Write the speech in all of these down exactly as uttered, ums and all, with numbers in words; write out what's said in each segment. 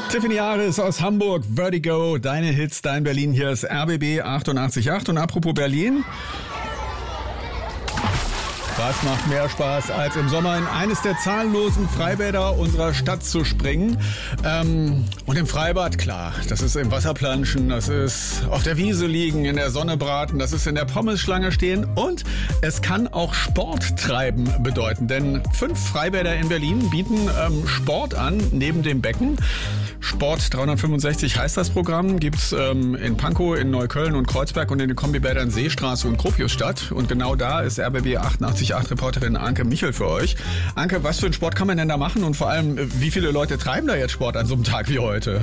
Tiffany Aris aus Hamburg, Vertigo, deine Hits, dein Berlin. Hier ist R B B achtundachtzig Komma acht. Und apropos Berlin, was macht mehr Spaß, als im Sommer in eines der zahllosen Freibäder unserer Stadt zu springen? Ähm, und im Freibad, klar, das ist im Wasserplanschen, das ist auf der Wiese liegen, in der Sonne braten, das ist in der Pommesschlange stehen. Und es kann auch Sport treiben bedeuten, denn fünf Freibäder in Berlin bieten ähm, Sport an, neben dem Becken. Sport dreihundertfünfundsechzig heißt das Programm, gibt's ähm, in Pankow, in Neukölln und Kreuzberg und in den Kombibädern Seestraße und Gropiusstadt. Und genau da ist R B B achtundachtzig Komma acht Reporterin Anke Michel für euch. Anke, was für einen Sport kann man denn da machen und vor allem, wie viele Leute treiben da jetzt Sport an so einem Tag wie heute?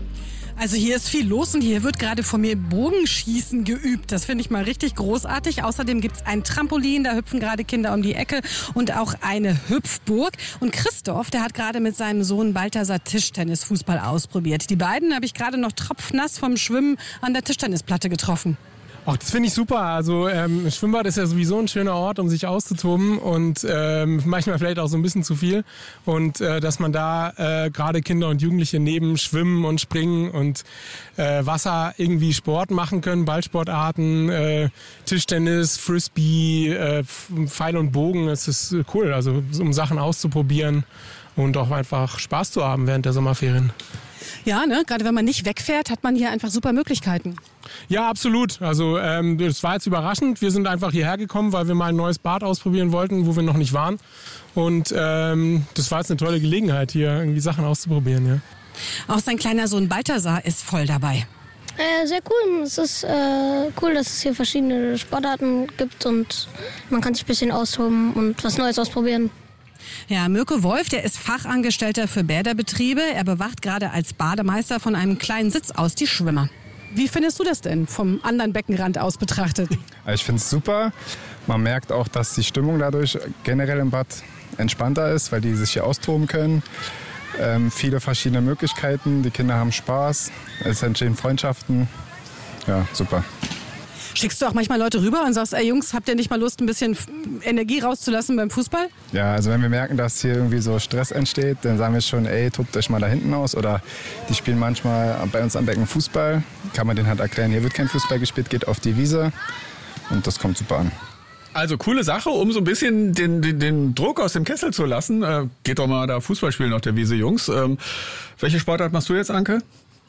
Also hier ist viel los und hier wird gerade von mir Bogenschießen geübt. Das finde ich mal richtig großartig. Außerdem gibt es ein Trampolin, da hüpfen gerade Kinder um die Ecke und auch eine Hüpfburg. Und Christoph, der hat gerade mit seinem Sohn Balthasar Tischtennisfußball ausprobiert. Die beiden habe ich gerade noch tropfnass vom Schwimmen an der Tischtennisplatte getroffen. Ach, das finde ich super. Also ähm, Schwimmbad ist ja sowieso ein schöner Ort, um sich auszutoben und ähm, manchmal vielleicht auch so ein bisschen zu viel. Und äh, dass man da äh, gerade Kinder und Jugendliche neben Schwimmen und Springen und äh, Wasser irgendwie Sport machen können, Ballsportarten, äh, Tischtennis, Frisbee, äh, Pfeil und Bogen, das ist cool. Also um Sachen auszuprobieren und auch einfach Spaß zu haben während der Sommerferien. Ja, ne? Gerade wenn man nicht wegfährt, hat man hier einfach super Möglichkeiten. Ja, absolut. Also ähm, das war jetzt überraschend. Wir sind einfach hierher gekommen, weil wir mal ein neues Bad ausprobieren wollten, wo wir noch nicht waren. Und ähm, das war jetzt eine tolle Gelegenheit, hier irgendwie Sachen auszuprobieren. Ja. Auch sein kleiner Sohn Balthasar ist voll dabei. Äh, sehr cool. Es ist äh, cool, dass es hier verschiedene Sportarten gibt und man kann sich ein bisschen austoben und was Neues ausprobieren. Ja, Mirko Wolf, der ist Fachangestellter für Bäderbetriebe. Er bewacht gerade als Bademeister von einem kleinen Sitz aus die Schwimmer. Wie findest du das denn vom anderen Beckenrand aus betrachtet? Ich finde es super. Man merkt auch, dass die Stimmung dadurch generell im Bad entspannter ist, weil die sich hier austoben können. Ähm, viele verschiedene Möglichkeiten, die Kinder haben Spaß, es entstehen Freundschaften. Ja, super. Schickst du auch manchmal Leute rüber und sagst, ey Jungs, habt ihr nicht mal Lust, ein bisschen Energie rauszulassen beim Fußball? Ja, also wenn wir merken, dass hier irgendwie so Stress entsteht, dann sagen wir schon, ey, tobt euch mal da hinten aus. Oder die spielen manchmal bei uns am Becken Fußball. Kann man denen halt erklären, hier wird kein Fußball gespielt, geht auf die Wiese. Und das kommt super an. Also coole Sache, um so ein bisschen den, den, den Druck aus dem Kessel zu lassen. Äh, geht doch mal da Fußball spielen auf der Wiese, Jungs. Ähm, welche Sportart machst du jetzt, Anke?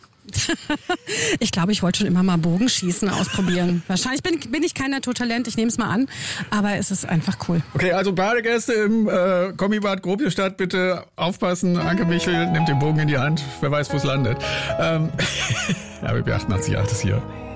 Ich glaube, ich wollte schon immer mal Bogenschießen ausprobieren. Wahrscheinlich bin, bin ich kein Naturtalent, ich nehme es mal an, aber es ist einfach cool. Okay, also Badegäste im äh, Kombibad Gropiusstadt, bitte aufpassen. Anke Michel nimmt den Bogen in die Hand, wer weiß, wo es landet. Ähm, R B B achtundachtzig Komma acht ist hier.